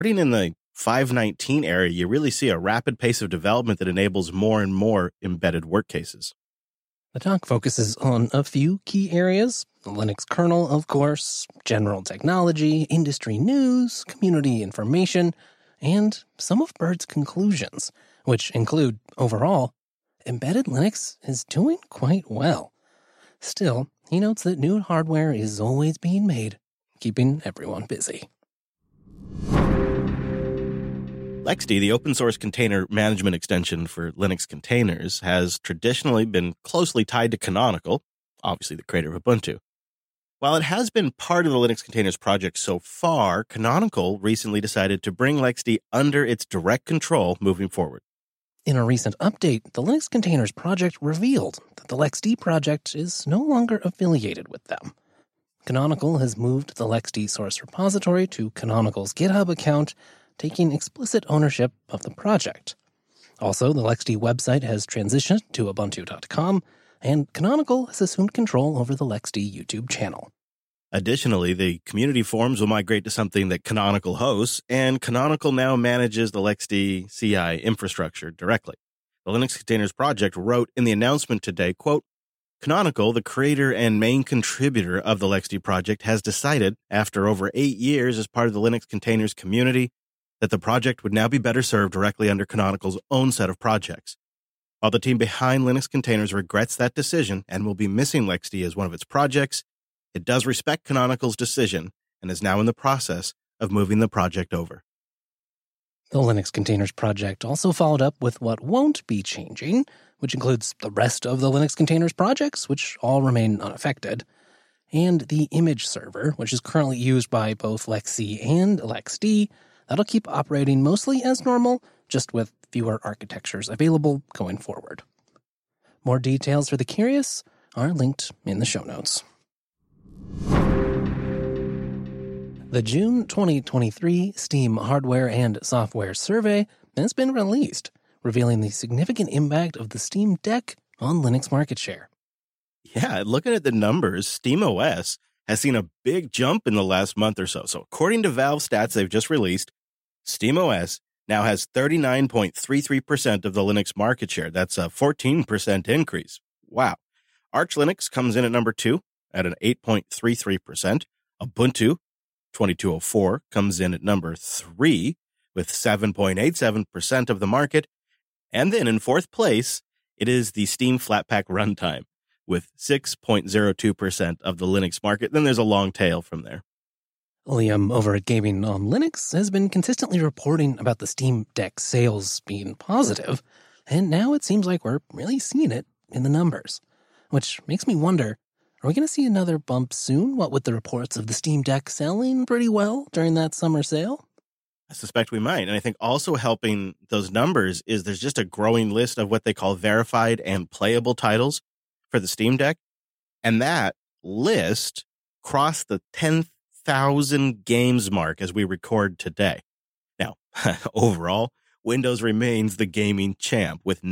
Starting in the 519 era, you really see a rapid pace of development that enables more and more embedded work cases. The talk focuses on a few key areas: the Linux kernel, of course, general technology, industry news, community information, and some of Bird's conclusions, which include, overall, embedded Linux is doing quite well. Still, he notes that new hardware is always being made, keeping everyone busy. LXD, the open source container management extension for Linux containers, has traditionally been closely tied to Canonical, obviously the creator of Ubuntu. While it has been part of the Linux containers project so far, Canonical recently decided to bring LXD under its direct control moving forward. In a recent update, the Linux Containers project revealed that the LXD project is no longer affiliated with them. Canonical has moved the LXD source repository to Canonical's GitHub account, taking explicit ownership of the project. Also, the LXD website has transitioned to Ubuntu.com, and Canonical has assumed control over the LXD YouTube channel. Additionally, the community forums will migrate to something that Canonical hosts, and Canonical now manages the LXD CI infrastructure directly. The Linux Containers project wrote in the announcement today, quote, Canonical, the creator and main contributor of the LXD project, has decided, after over 8 years as part of the Linux Containers community, that the project would now be better served directly under Canonical's own set of projects. While the team behind Linux Containers regrets that decision and will be missing LXD as one of its projects, it does respect Canonical's decision and is now in the process of moving the project over. The Linux Containers project also followed up with what won't be changing, which includes the rest of the Linux Containers projects, which all remain unaffected, and the image server, which is currently used by both LXC and LXD. That'll keep operating mostly as normal, just with fewer architectures available going forward. More details for the curious are linked in the show notes. The June 2023 Steam Hardware and Software Survey has been released, revealing the significant impact of the Steam Deck on Linux market share. Yeah, looking at the numbers, SteamOS has seen a big jump in the last month or so. So according to Valve stats they've just released, SteamOS now has 39.33% of the Linux market share. That's a 14% increase. Wow. Arch Linux comes in at number 2 at an 8.33%. Ubuntu 2204 comes in at number 3 with 7.87% of the market. And then in fourth place, it is the Steam Flatpak Runtime with 6.02% of the Linux market. Then there's a long tail from there. Liam over at Gaming on Linux has been consistently reporting about the Steam Deck sales being positive, and now it seems like we're really seeing it in the numbers. Which makes me wonder, are we going to see another bump soon, what with the reports of the Steam Deck selling pretty well during that summer sale? I suspect we might. And I think also helping those numbers is there's just a growing list of what they call verified and playable titles for the Steam Deck. And that list crossed the 10,000 games mark as we record today. Now, overall, Windows remains the gaming champ with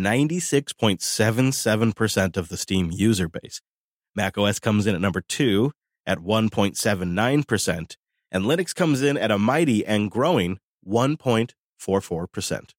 96.77% of the Steam user base. macOS comes in at number 2 at 1.79%, and Linux comes in at a mighty and growing 1.44%.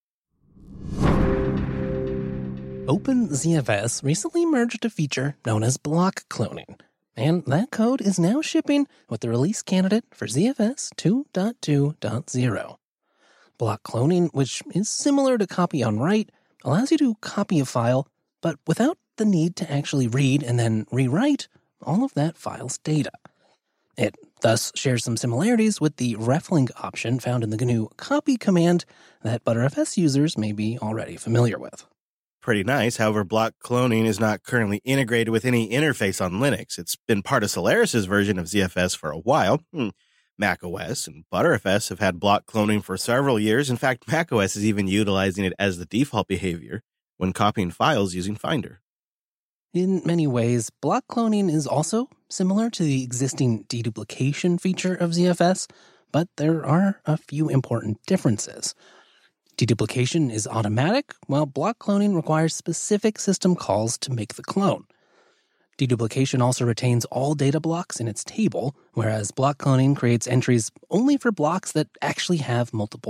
OpenZFS recently merged a feature known as block cloning, and that code is now shipping with the release candidate for ZFS 2.2.0. Block cloning, which is similar to copy on write, allows you to copy a file, but without the need to actually read and then rewrite all of that file's data. It thus shares some similarities with the reflink option found in the GNU copy command that ButterFS users may be already familiar with. Pretty nice. However, block cloning is not currently integrated with any interface on Linux. It's been part of Solaris's version of ZFS for a while. macOS and ButterFS have had block cloning for several years. In fact, macOS is even utilizing it as the default behavior when copying files using Finder. In many ways, block cloning is also similar to the existing deduplication feature of ZFS, but there are a few important differences. Deduplication is automatic, while block cloning requires specific system calls to make the clone. Deduplication also retains all data blocks in its table, whereas block cloning creates entries only for blocks that actually have multiple